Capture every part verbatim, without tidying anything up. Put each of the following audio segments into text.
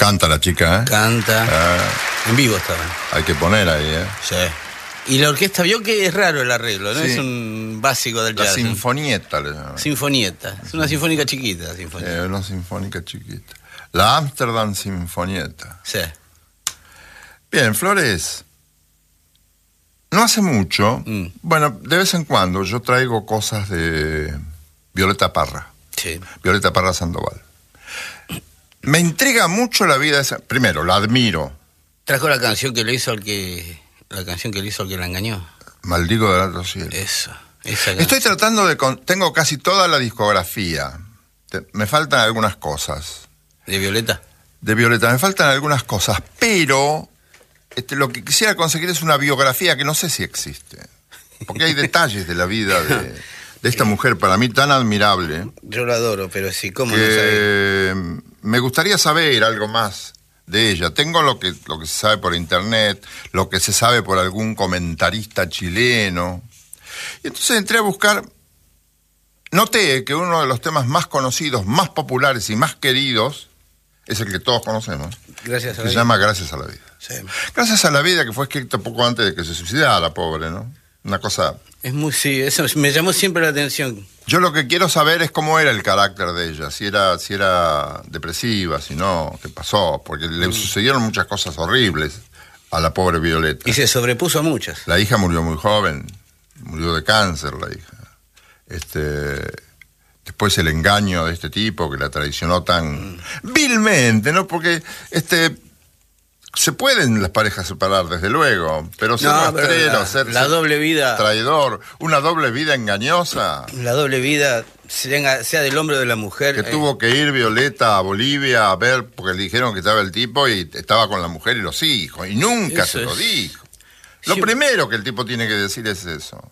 Canta la chica, ¿eh? Canta. Ah, En vivo estaba. hay que poner ahí, ¿eh? Sí. Y la orquesta vio que es raro el arreglo, ¿no? Sí. Es un básico del La jazz. sinfonieta le llaman. Sinfonieta. Es una sinfónica chiquita, la sinfonieta. Eh, una sinfónica chiquita. La Amsterdam Sinfonieta. Sí. Bien, Flores. No hace mucho, Mm. bueno, de vez en cuando yo traigo cosas de Violeta Parra. Sí. Violeta Parra Sandoval. Me intriga mucho la vida de esa. Primero, la admiro. Trajo la canción que le hizo al que. La canción que le hizo al que la engañó. Maldigo del alto cielo. Eso. Esa Estoy canción. tratando de... con- Tengo casi toda la discografía. Te- Me faltan algunas cosas. ¿De Violeta? De Violeta, me faltan algunas cosas, pero este, lo que quisiera conseguir es una biografía que no sé si existe. Porque hay detalles de la vida de, de esta mujer, para mí tan admirable, Yo la adoro, pero sí, ¿cómo no sabes? que me gustaría saber algo más de ella. Tengo lo que, lo que se sabe por internet, lo que se sabe por algún comentarista chileno. Y entonces entré a buscar. Noté que uno de los temas más conocidos, más populares y más queridos es el que todos conocemos. Gracias a Se la vida. llama Gracias a la vida. Sí. Gracias a la vida, que fue escrito poco antes de que se suicidara, pobre, ¿no? Una cosa... Es muy, sí, eso me llamó siempre la atención. Yo lo que quiero saber es cómo era el carácter de ella, si era, si era depresiva, si no, qué pasó, porque le Mm. sucedieron muchas cosas horribles a la pobre Violeta. Y se sobrepuso a muchas. La hija murió muy joven, murió de cáncer la hija. Este, después el engaño de este tipo que la traicionó tan vilmente, ¿no? Porque este, se pueden las parejas separar, desde luego, pero ser No, pero rastrero, la- ser, la ser doble vida- traidor, una doble vida engañosa, La doble vida, sea, sea del hombre o de la mujer. que eh, tuvo que ir Violeta a Bolivia a ver, porque le dijeron que estaba el tipo y estaba con la mujer y los hijos, y nunca Eso se lo es- dijo. Lo Sí. primero que el tipo tiene que decir es eso.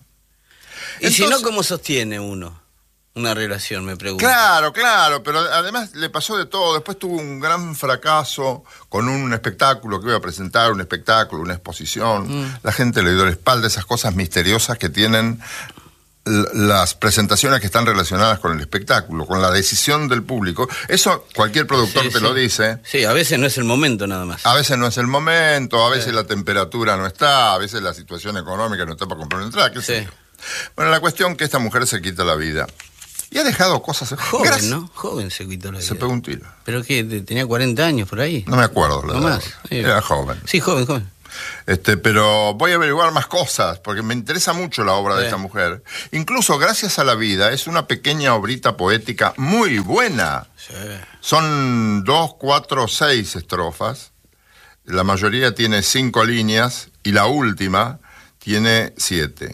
Y si no, Entonces- ¿cómo sostiene uno una relación, me pregunto? Claro, claro, pero además le pasó de todo. Después tuvo un gran fracaso con un espectáculo que iba a presentar, un espectáculo, una exposición. Mm. La gente le dio la espalda, esas cosas misteriosas que tienen l- las presentaciones que están relacionadas con el espectáculo, con la decisión del público. Eso cualquier productor Sí, te sí. lo dice. Sí, a veces no es el momento nada más. A veces no es el momento, a veces la temperatura no está, a veces la situación económica no está para comprar una entrada, qué sé Sí. yo. Bueno, la cuestión es que esta mujer se quita la vida. Y ha dejado cosas... Joven, Gracias- ¿no? Joven se quitó la vida. Se pegó un tiro. ¿Pero qué? ¿Te- ¿Tenía cuarenta años por ahí? No me acuerdo, la No verdad. más. Sí. Era joven. Sí, joven, joven. Este, pero voy a averiguar más cosas, porque me interesa mucho la obra de Sí. esta mujer. Incluso Gracias a la vida es una pequeña obrita poética muy buena. Sí. Son dos, cuatro, seis estrofas. La mayoría tiene cinco líneas y la última tiene siete.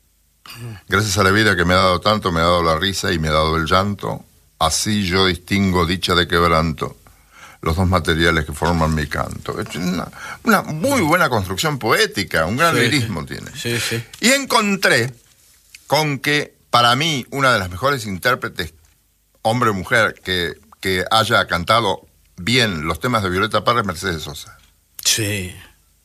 Gracias a la vida que me ha dado tanto, me ha dado la risa y me ha dado el llanto. Así yo distingo dicha de quebranto, los dos materiales que forman mi canto. Es una, una muy buena construcción poética, un gran Sí, lirismo sí. tiene. Sí, sí. Y encontré con que, para mí, una de las mejores intérpretes, hombre o mujer, que, que haya cantado bien los temas de Violeta Parra es Mercedes Sosa. Sí.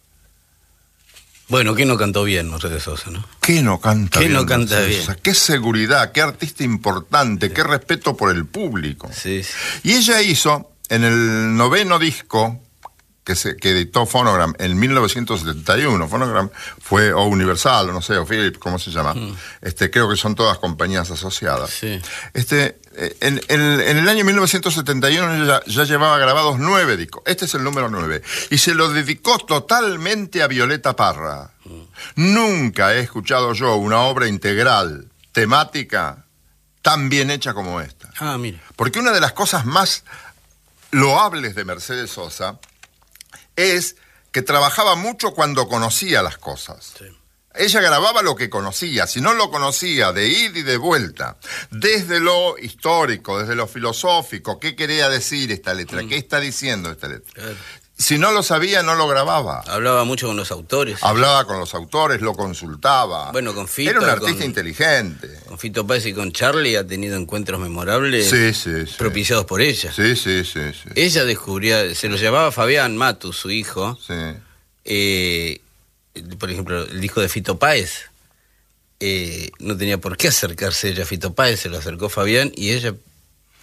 Bueno, ¿quién no cantó bien Mercedes Sosa, no? ¿Qué no canta ¿Qué bien? no canta Mercedes bien? Sosa? Qué seguridad, qué artista importante, qué respeto por el público. Sí, sí. Y ella hizo, en el noveno disco que, se, que editó Phonogram en mil novecientos setenta y uno, Phonogram fue, o Universal, o no sé, o Philips, ¿cómo se llama? Mm. Este, creo que son todas compañías asociadas. Sí. Este, eh, en, en- en el año mil novecientos setenta y uno ella ya llevaba grabados nueve discos. Este es el número nueve. Y se lo dedicó totalmente a Violeta Parra. Nunca he escuchado yo una obra integral, temática, tan bien hecha como esta. Ah, mire. Porque una de las cosas más loables de Mercedes Sosa es que trabajaba mucho cuando conocía las cosas. Sí. Ella grababa lo que conocía, si no lo conocía, de ida y de vuelta, desde lo histórico, desde lo filosófico, qué quería decir esta letra, qué está diciendo esta letra. Claro. Si no lo sabía, no lo grababa. Hablaba mucho con los autores. Hablaba con los autores, lo consultaba. Bueno, con Fito, Era un artista con- inteligente. Con Fito Páez y con Charlie ha tenido encuentros memorables Sí, sí, sí. propiciados por ella. Sí, sí, sí, sí. Ella descubría, se lo llevaba Fabián Matus, su hijo, Sí. eh, por ejemplo, el hijo de Fito Páez, eh, no tenía por qué acercarse ella a Fito Páez, se lo acercó Fabián y ella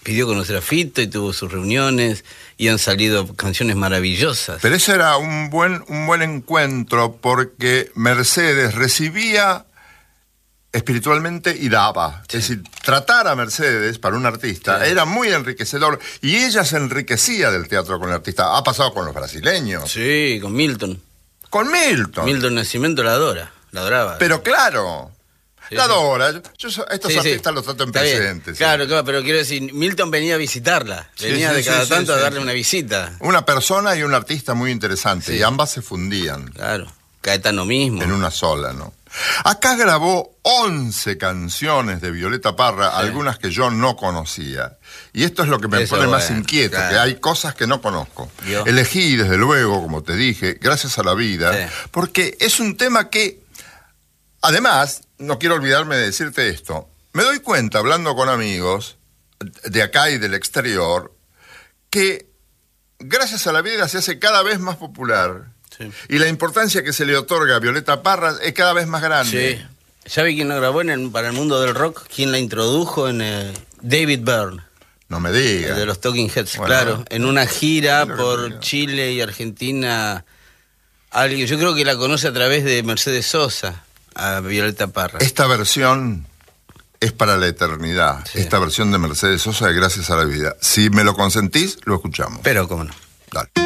pidió conocer a Fito y tuvo sus reuniones y han salido canciones maravillosas. Pero ese era un buen, un buen encuentro porque Mercedes recibía espiritualmente y daba. Sí. Es decir, tratar a Mercedes para un artista sí. era muy enriquecedor y ella se enriquecía del teatro con el artista. Ha pasado con los brasileños. Sí, con Milton. Con Milton. Milton Nascimento la adora, la adoraba. Pero claro, sí, la adora. Yo, yo estos sí, artistas sí. los trato en presente. Sí. Claro, claro, pero quiero decir, Milton venía a visitarla. Venía sí, sí, de cada sí, tanto sí, a darle sí. una visita. Una persona y un artista muy interesante sí. y ambas se fundían. Claro, Caetano mismo. En una sola, ¿no? Acá grabó once canciones de Violeta Parra, sí. algunas que yo no conocía. Y esto es lo que me Eso pone bueno, más inquieto, claro. que hay cosas que no conozco. Yo. Elegí, desde luego, como te dije, Gracias a la Vida, sí. porque es un tema que, además, no quiero olvidarme de decirte esto, me doy cuenta, hablando con amigos de acá y del exterior, que Gracias a la Vida se hace cada vez más popular. Sí. Y la importancia que se le otorga a Violeta Parra es cada vez más grande. Sí. ¿Sabe quién la grabó en el, para el mundo del rock? ¿Quién la introdujo? En eh, David Byrne. No me digas. De los Talking Heads, bueno, claro. En una gira por Chile y Argentina. Alguien, yo creo que la conoce a través de Mercedes Sosa, a Violeta Parra. Esta versión es para la eternidad. Sí. Esta versión de Mercedes Sosa de Gracias a la Vida. Si me lo consentís, lo escuchamos. Pero cómo no. Dale.